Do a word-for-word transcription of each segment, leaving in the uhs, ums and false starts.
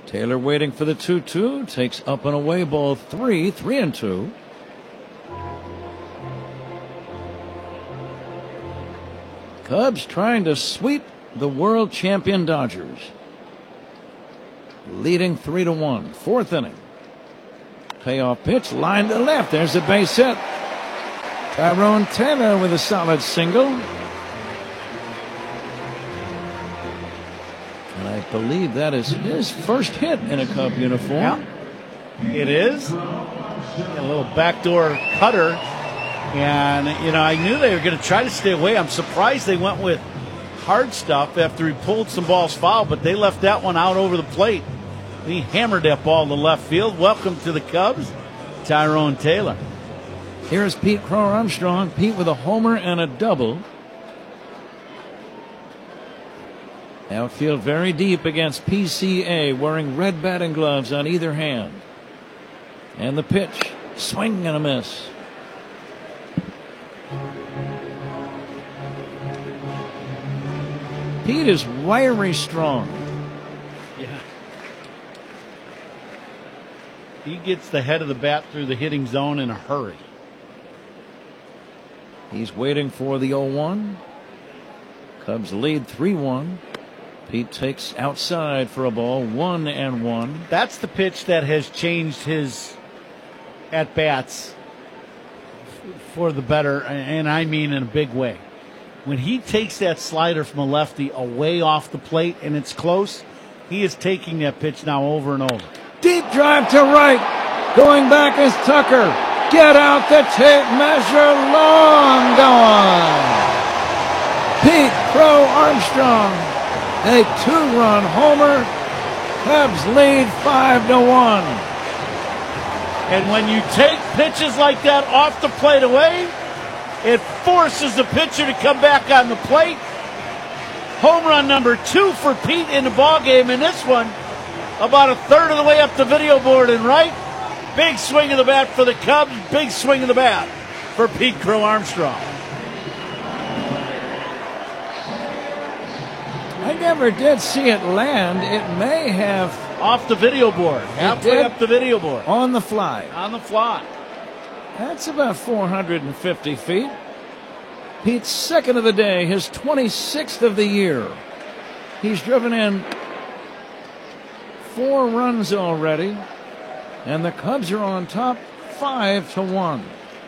Taylor waiting for the two two. Takes up and away ball three. Three and two. Cubs trying to sweep the world champion Dodgers. Leading three to one. Fourth inning. Payoff pitch. Line to left. There's a base hit. Tyrone Taylor with a solid single. And I believe that is his first hit in a Cub uniform. Yeah, it is. A little backdoor cutter. And, you know, I knew they were going to try to stay away. I'm surprised they went with hard stuff after he pulled some balls foul, but they left that one out over the plate. He hammered that ball to left field. Welcome to the Cubs, Tyrone Taylor. Here's Pete Crow Armstrong. Pete with a homer and a double. Outfield very deep against P C A, wearing red batting gloves on either hand. And the pitch, swing and a miss. Pete is wiry strong. Yeah. He gets the head of the bat through the hitting zone in a hurry. He's waiting for the oh one. Cubs lead three one. Pete takes outside for a ball, one and one. That's the pitch that has changed his at-bats for the better, and I mean in a big way. When he takes that slider from a lefty away off the plate and it's close, he is taking that pitch now over and over. Deep drive to right. Going back is Tucker. Get out the tape measure. Long gone. Pete Crow Armstrong, a two-run homer. Cubs lead five to one. And when you take pitches like that off the plate away, it forces the pitcher to come back on the plate. Home run number two for Pete in the ballgame. And this one, about a third of the way up the video board and right. Big swing of the bat for the Cubs. Big swing of the bat for Pete Crow Armstrong. I never did see it land. It may have. Off the video board. Halfway up the video board. On the fly. On the fly. That's about four hundred fifty feet. Pete's second of the day, his twenty-sixth of the year. He's driven in four runs already, and the Cubs are on top five to one.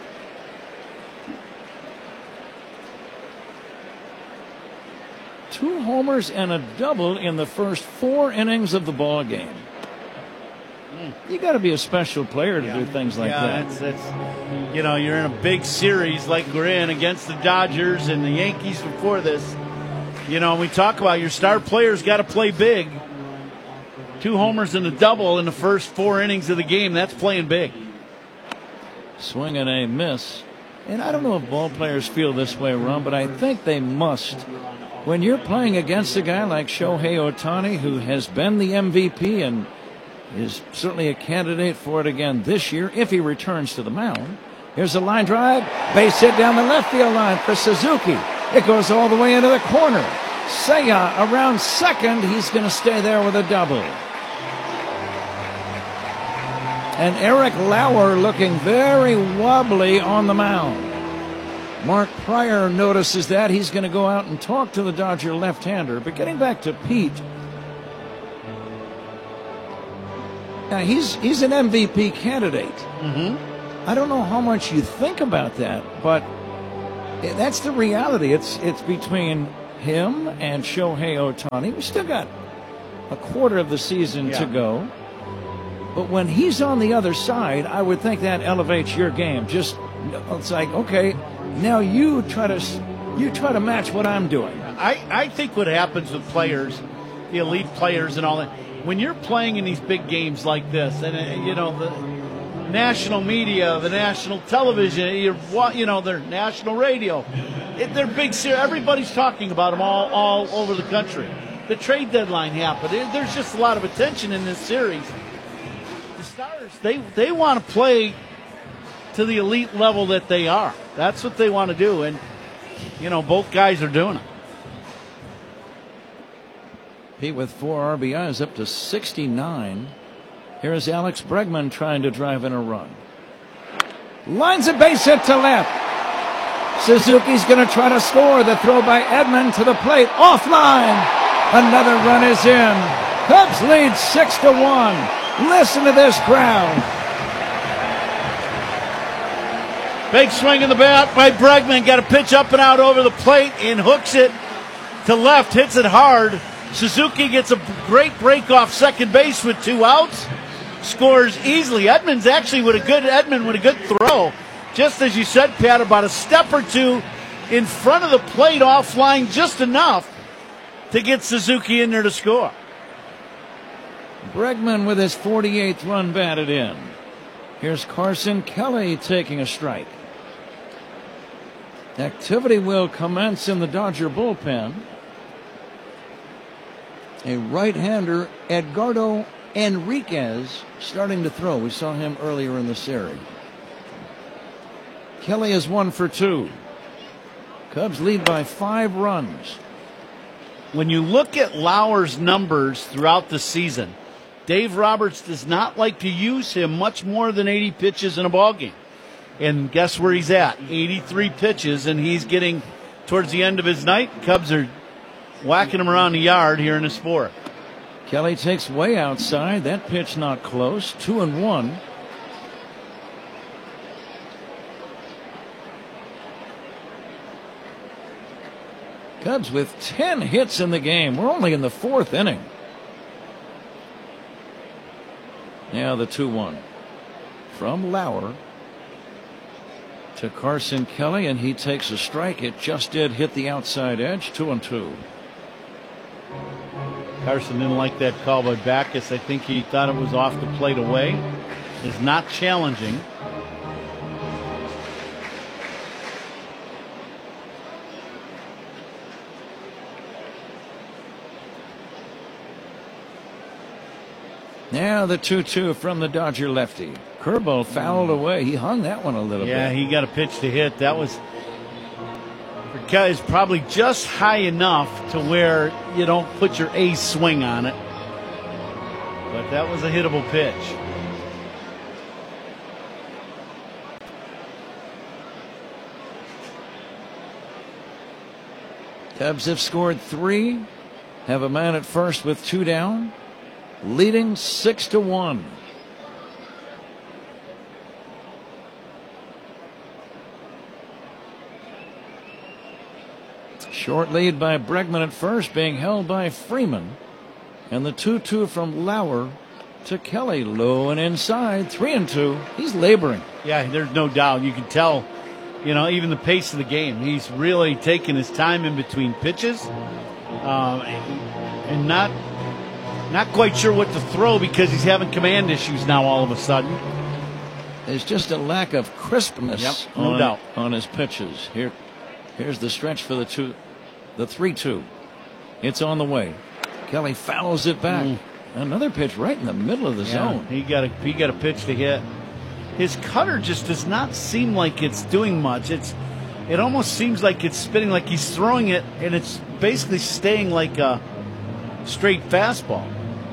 Two homers and a double in the first four innings of the ball game. You got to be a special player to yeah. do things like yeah, that. That's, that's, you know, you're in a big series like we're in against the Dodgers and the Yankees before this. You know, we talk about your star players got to play big. Two homers and a double in the first four innings of the game. That's playing big. Swing and a miss. And I don't know if ball players feel this way, Ron, but I think they must. When you're playing against a guy like Shohei Ohtani, who has been the M V P and is certainly a candidate for it again this year if he returns to the mound. Here's a line drive. Base hit down the left field line for Suzuki. It goes all the way into the corner. Seiya around second. He's going to stay there with a double. And Eric Lauer looking very wobbly on the mound. Mark Pryor notices that. He's going to go out and talk to the Dodger left-hander. But getting back to Pete, now he's he's an M V P candidate. Mm-hmm. I don't know how much you think about that, but that's the reality. It's it's between him and Shohei Ohtani. We still got a quarter of the season yeah. to go. But when he's on the other side, I would think that elevates your game. Just it's like, okay, now you try to you try to match what I'm doing. I, I think what happens with players, the elite players and all that, when you're playing in these big games like this, and uh, you know the national media, the national television, you're, you know their national radio, it, they're big. Everybody's talking about them all all over the country. The trade deadline happened. There's just a lot of attention in this series. The Stars, they they want to play to the elite level that they are. That's what they want to do, and you know both guys are doing it. Pete with four R B Is up to sixty-nine. Here's Alex Bregman trying to drive in a run. Lines a base hit to left. Suzuki's going to try to score. The throw by Edman to the plate. Offline. Another run is in. Cubs lead six to one. Listen to this crowd. Big swing in the bat by Bregman. Got a pitch up and out over the plate and hooks it to left. Hits it hard. Suzuki gets a great break off second base with two outs. Scores easily. Edman's actually with a good Edman with a good throw. Just as you said, Pat, about a step or two in front of the plate, offline just enough to get Suzuki in there to score. Bregman with his forty-eighth run batted in. Here's Carson Kelly taking a strike. Activity will commence in the Dodger bullpen. A right-hander, Edgardo Enriquez, starting to throw. We saw him earlier in the series. Kelly is one for two. Cubs lead by five runs. When you look at Lauer's numbers throughout the season, Dave Roberts does not like to use him much more than eighty pitches in a ballgame. And guess where he's at? eighty-three pitches, and he's getting towards the end of his night. Cubs are whacking him around the yard here in the fourth. Kelly takes way outside. That pitch not close. Two and one. Cubs with ten hits in the game. We're only in the fourth inning. Now the two one from Lauer to Carson Kelly, and he takes a strike. It just did hit the outside edge. Two and two. Carson didn't like that call by Backus. I think he thought it was off the plate away. Is not challenging. Now the two two from the Dodger lefty. Curveball fouled away. He hung that one a little yeah, bit. Yeah, he got a pitch to hit. That was is probably just high enough to where you don't put your ace swing on it. But that was a hittable pitch. Cubs have scored three. Have a man at first with two down. Leading six to one. Short lead by Bregman at first, being held by Freeman. And the two two from Lauer to Kelly. Low and inside. Three and two. He's laboring. Yeah, there's no doubt. You can tell, you know, even the pace of the game. He's really taking his time in between pitches. Um, and not not quite sure what to throw because he's having command issues now all of a sudden. There's just a lack of crispness yep, no on, doubt. on his pitches. Here, here's the stretch for the two, the three two. It's on the way. Kelly fouls it back. Mm. Another pitch right in the middle of the yeah, zone. He got a he got a pitch to hit. His cutter just does not seem like it's doing much. It's it almost seems like it's spinning, like he's throwing it, and it's basically staying like a straight fastball.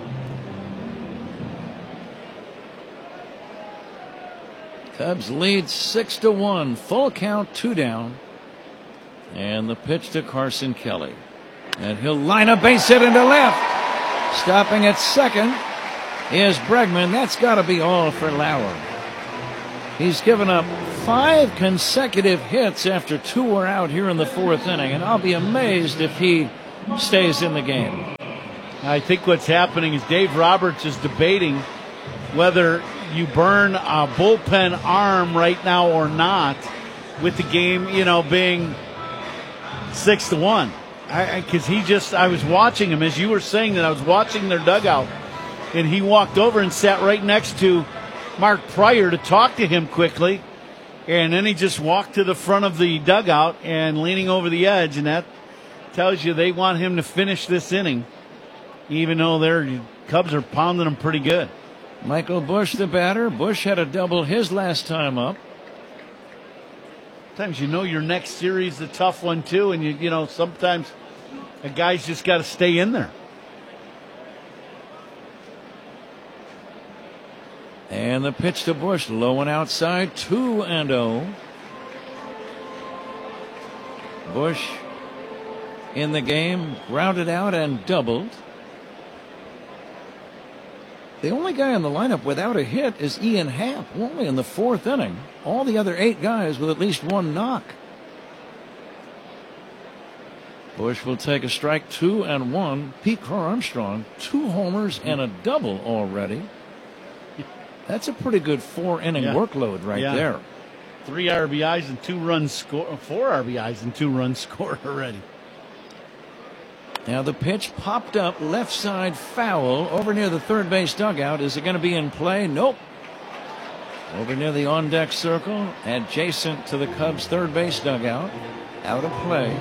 Cubs lead six to one. Full count, two down. And the pitch to Carson Kelly. And he'll line a base hit into left. Stopping at second is Bregman. That's got to be all for Lauer. He's given up five consecutive hits after two were out here in the fourth inning, and I'll be amazed if he stays in the game. I think what's happening is Dave Roberts is debating whether you burn a bullpen arm right now or not, with the game, you know, being six to one. Because he just, I was watching him as you were saying that. I was watching their dugout, and he walked over and sat right next to Mark Prior to talk to him quickly, and then he just walked to the front of the dugout and leaning over the edge, and that tells you they want him to finish this inning, even though their Cubs are pounding him pretty good. Michael Busch, the batter. Busch had a double his last time up. Sometimes you know your next series is a tough one too, and you you know sometimes a guy's just got to stay in there. And the pitch to Bush, low and outside, two and oh. Bush in the game, grounded out and doubled. The only guy in the lineup without a hit is Ian Happ, only in the fourth inning. All the other eight guys with at least one knock. Bush will take a strike, two and one. Pete Crow Armstrong, two homers and a double already. That's a pretty good four-inning yeah. workload right yeah. there. Three R B Is and two runs scored. Four R B Is and two runs scored already. Now the pitch popped up left side foul over near the third base dugout. Is it going to be in play? Nope. Over near the on-deck circle, adjacent to the Cubs' third base dugout. Out of play.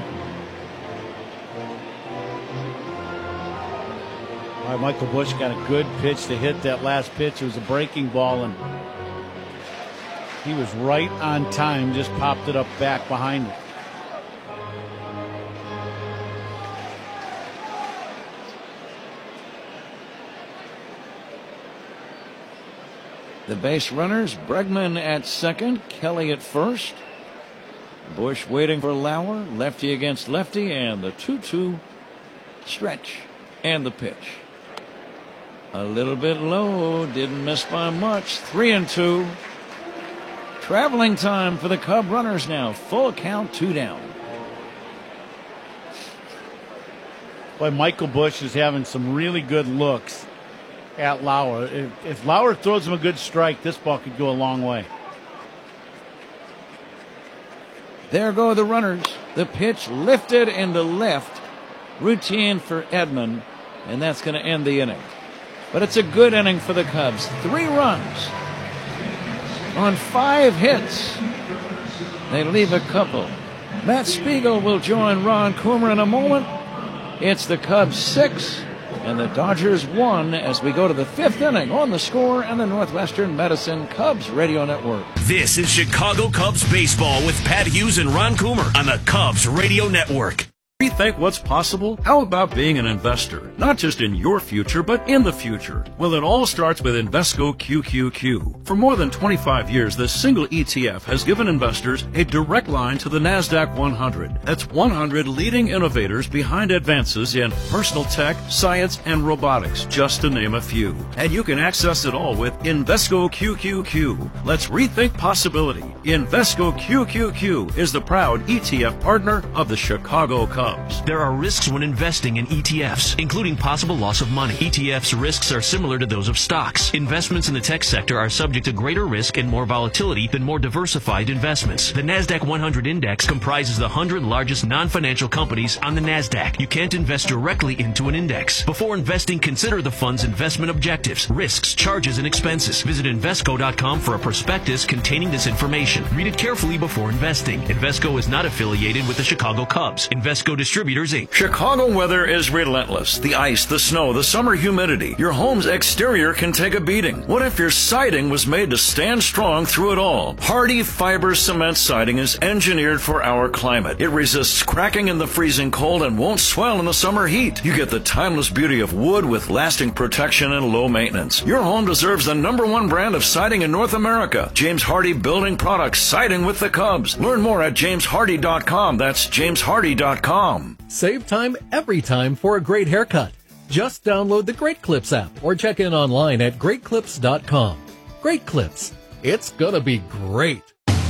All right, Michael Bush got a good pitch to hit that last pitch. It was a breaking ball, and he was right on time. Just popped it up back behind it. The base runners, Bregman at second, Kelly at first. Bush waiting for Lauer, lefty against lefty, and the two two stretch and the pitch. A little bit low, didn't miss by much. Three and two. Traveling time for the Cub runners now. Full count, two down. Boy, Michael Bush is having some really good looks at Lauer. If, if Lauer throws him a good strike, this ball could go a long way. There go the runners. The pitch lifted into left. Routine for Edman, and that's going to end the inning. But it's a good inning for the Cubs. Three runs on five hits. They leave a couple. Matt Spiegel will join Ron Coomer in a moment. It's the Cubs six and the Dodgers one as we go to the fifth inning on The Score and the Northwestern Medicine Cubs Radio Network. This is Chicago Cubs baseball with Pat Hughes and Ron Coomer on the Cubs Radio Network. Rethink what's possible? How about being an investor? Not just in your future, but in the future. Well, it all starts with Invesco Q Q Q. For more than twenty-five years, this single E T F has given investors a direct line to the NASDAQ one hundred. That's one hundred leading innovators behind advances in personal tech, science, and robotics, just to name a few. And you can access it all with Invesco Q Q Q. Let's rethink possibility. Invesco Q Q Q is the proud E T F partner of the Chicago Cubs. There are risks when investing in E T Fs, including possible loss of money. E T Fs' risks are similar to those of stocks. Investments in the tech sector are subject to greater risk and more volatility than more diversified investments. The NASDAQ one hundred Index comprises the one hundred largest non-financial companies on the NASDAQ. You can't invest directly into an index. Before investing, consider the fund's investment objectives, risks, charges, and expenses. Visit Invesco dot com for a prospectus containing this information. Read it carefully before investing. Invesco is not affiliated with the Chicago Cubs. Invesco Distributors, Incorporated. Chicago weather is relentless. The ice, the snow, the summer humidity. Your home's exterior can take a beating. What if your siding was made to stand strong through it all? Hardy Fiber Cement Siding is engineered for our climate. It resists cracking in the freezing cold and won't swell in the summer heat. You get the timeless beauty of wood with lasting protection and low maintenance. Your home deserves the number one brand of siding in North America. James Hardy Building Products, siding with the Cubs. Learn more at james hardy dot com. That's james hardy dot com. Save time every time for a great haircut. Just download the Great Clips app or check in online at great clips dot com. Great Clips. It's gonna be great.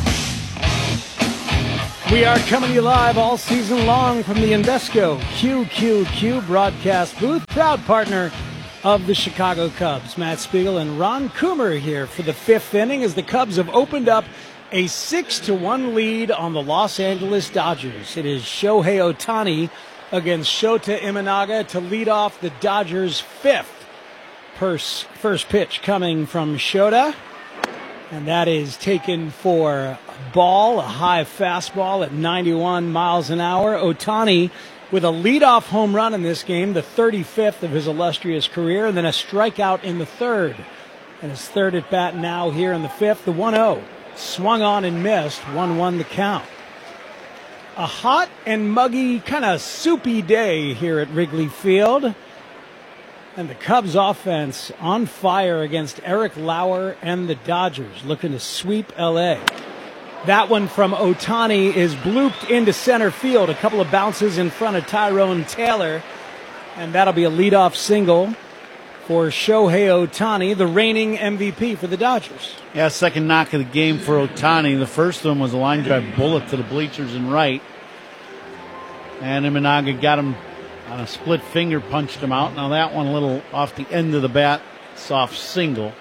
We are coming to you live all season long from the Invesco Q Q Q broadcast booth, proud partner of the Chicago Cubs. Matt Spiegel and Ron Coomer here for the fifth inning as the Cubs have opened up a six to one lead on the Los Angeles Dodgers. It is Shohei Ohtani against Shota Imanaga to lead off the Dodgers' fifth. First pitch coming from Shota, and that is taken for a ball, a high fastball at ninety-one miles an hour. Ohtani with a leadoff home run in this game, the thirty-fifth of his illustrious career, and then a strikeout in the third. And his third at bat now here in the fifth, the one oh. Swung on and missed, one one the count. A hot and muggy, kind of soupy day here at Wrigley Field. And the Cubs offense on fire against Eric Lauer and the Dodgers, looking to sweep L A. That one from Ohtani is blooped into center field. A couple of bounces in front of Tyrone Taylor. And that'll be a leadoff single for Shohei Ohtani, the reigning M V P for the Dodgers. Yeah, second knock of the game for Ohtani. The first one was a line drive bullet to the bleachers and right. And Imanaga got him on a split finger, punched him out. Now that one a little off the end of the bat, soft single.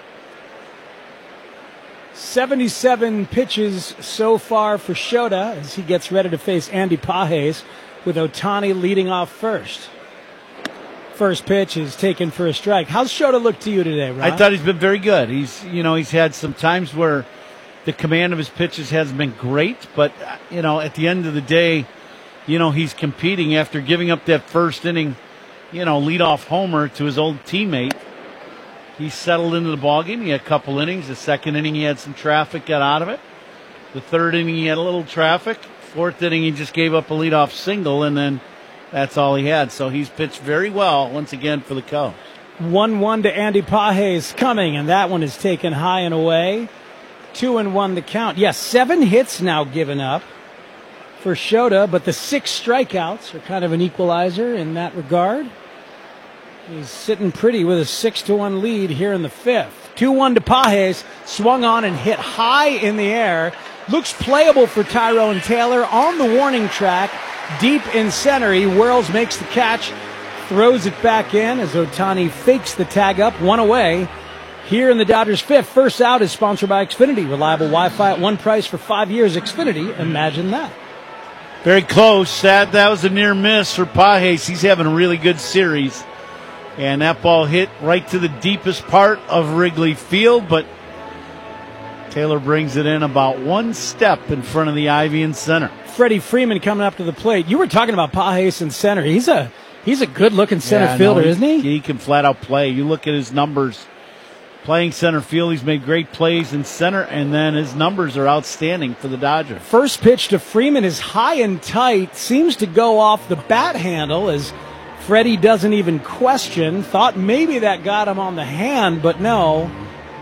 seventy-seven pitches so far for Shota as he gets ready to face Andy Pages, with Ohtani leading off first. First pitch is taken for a strike. How's Shota look to you today, Ron? I thought he's been very good. He's, you know, he's had some times where the command of his pitches hasn't been great, but, you know, at the end of the day, you know, he's competing after giving up that first inning, you know, leadoff homer to his old teammate. He settled into the ballgame. He had a couple innings. The second inning, he had some traffic, got out of it. The third inning, he had a little traffic. Fourth inning, he just gave up a leadoff single, and then that's all he had. So he's pitched very well once again for the Cubs. one one to Andy Pages coming, and that one is taken high and away. Two and one the count. Yes, seven hits now given up for Shota, but the six strikeouts are kind of an equalizer in that regard. He's sitting pretty with a six to one lead here in the fifth. two one to Pages, swung on and hit high in the air. Looks playable for Tyrone Taylor on the warning track. Deep in center, he whirls, makes the catch, throws it back in as Ohtani fakes the tag up, one away. Here in the Dodgers' fifth, First Out is sponsored by Xfinity. Reliable Wi-Fi at one price for five years. Xfinity, imagine that. Very close. That, that was a near miss for Pages. He's having a really good series. And that ball hit right to the deepest part of Wrigley Field, but Taylor brings it in about one step in front of the ivy in center. Freddie Freeman coming up to the plate. You were talking about Pages in center. He's a he's a good-looking center yeah, fielder, no, he, isn't he? He can flat-out play. You look at his numbers. Playing center field, he's made great plays in center, and then his numbers are outstanding for the Dodgers. First pitch to Freeman is high and tight. Seems to go off the bat handle as Freddie doesn't even question. Thought maybe that got him on the hand, but no.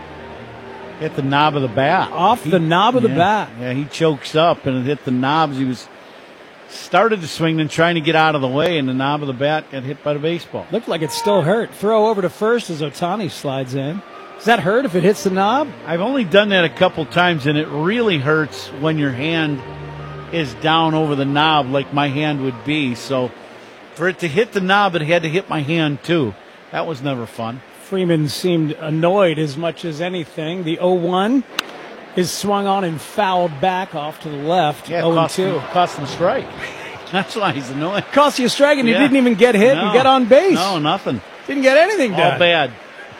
Hit the knob of the bat. Off he, the knob of yeah, the bat. Yeah, he chokes up and it hit the knobs. He was started to swing and trying to get out of the way, and the knob of the bat got hit by the baseball. Looked like it still hurt. Throw over to first as Ohtani slides in. Does that hurt if it hits the knob? I've only done that a couple times, and it really hurts when your hand is down over the knob like my hand would be. So for it to hit the knob, it had to hit my hand too. That was never fun. Freeman seemed annoyed as much as anything. The oh one is swung on and fouled back off to the left. Yeah, oh cost two. him, cost him a strike. That's why he's annoyed. Cost you a strike, and yeah. he didn't even get hit no. and get on base. No, nothing. Didn't get anything done. All bad.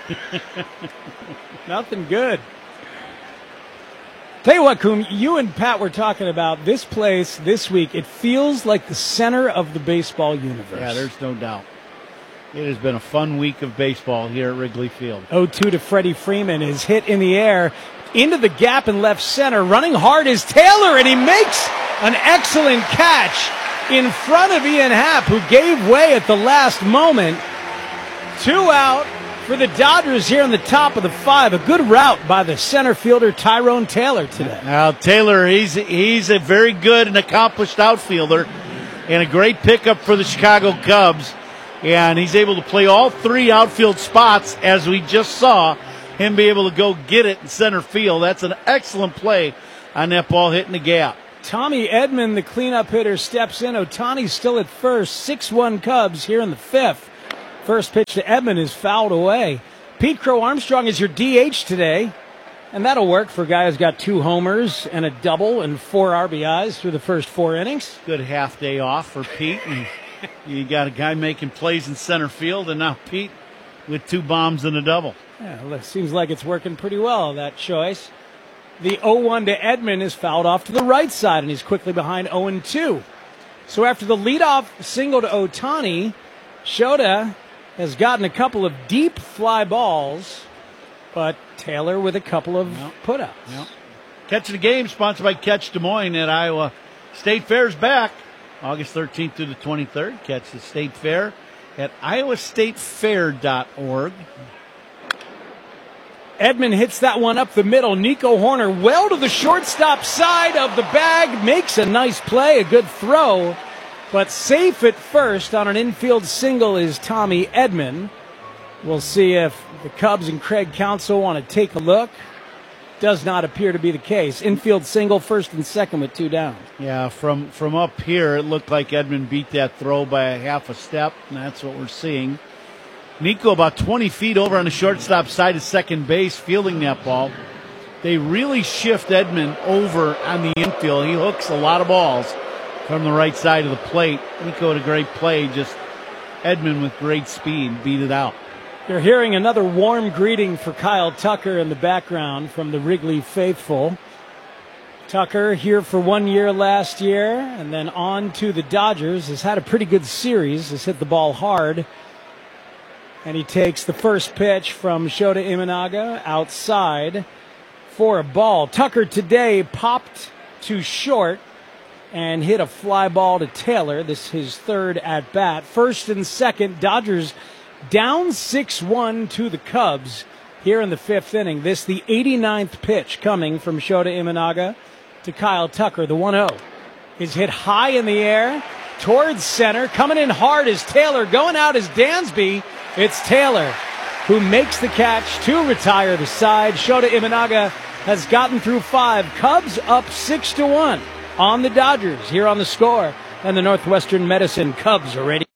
Nothing good. Tell you what, Coom, you and Pat were talking about this place this week. It feels like the center of the baseball universe. Yeah, there's no doubt. It has been a fun week of baseball here at Wrigley Field. oh two to Freddie Freeman is hit in the air into the gap in left center. Running hard is Taylor, and he makes an excellent catch in front of Ian Happ, who gave way at the last moment. Two out for the Dodgers here in the top of the five. A good route by the center fielder Tyrone Taylor today. Now, Taylor, he's he's a very good and accomplished outfielder and a great pickup for the Chicago Cubs. And he's able to play all three outfield spots, as we just saw him be able to go get it in center field. That's an excellent play on that ball hitting the gap. Tommy Edman, the cleanup hitter, steps in. Ohtani's still at first. six one Cubs here in the fifth. First pitch to Edman is fouled away. Pete Crow Armstrong is your D H today, and that'll work for a guy who's got two homers and a double and four R B Is through the first four innings. Good half day off for Pete. And you got a guy making plays in center field, and now Pete with two bombs and a double. Yeah, well, it seems like it's working pretty well, that choice. The oh one to Edman is fouled off to the right side, and he's quickly behind oh two. So after the leadoff single to Ohtani, Shota has gotten a couple of deep fly balls, but Taylor with a couple of yep. putouts. Yep. Catch of the Game, sponsored by Catch Des Moines at Iowa State Fair's back. August thirteenth through the twenty-third. Catch the State Fair at iowa state fair dot org. Edman hits that one up the middle. Nico Horner well to the shortstop side of the bag. Makes a nice play, a good throw. But safe at first on an infield single is Tommy Edman. We'll see if the Cubs and Craig Counsell want to take a look. Does not appear to be the case. Infield single, first and second with two down. Yeah, from, from up here, it looked like Edman beat that throw by a half a step, and that's what we're seeing. Nico about twenty feet over on the shortstop side of second base, fielding that ball. They really shift Edman over on the infield. He hooks a lot of balls from the right side of the plate. Nico had a great play, just Edman with great speed beat it out. You're hearing another warm greeting for Kyle Tucker in the background from the Wrigley faithful. Tucker here for one year last year and then on to the Dodgers. Has had a pretty good series, has hit the ball hard. And he takes the first pitch from Shota Imanaga outside for a ball. Tucker today popped to short and hit a fly ball to Taylor. This is his third at bat. First and second, Dodgers down six one to the Cubs here in the fifth inning. This the eighty-ninth pitch coming from Shota Imanaga to Kyle Tucker. The one oh is hit high in the air towards center. Coming in hard is Taylor. Going out is Dansby. It's Taylor who makes the catch to retire the side. Shota Imanaga has gotten through five. Cubs up six to one on the Dodgers here on The Score and the Northwestern Medicine Cubs are ready.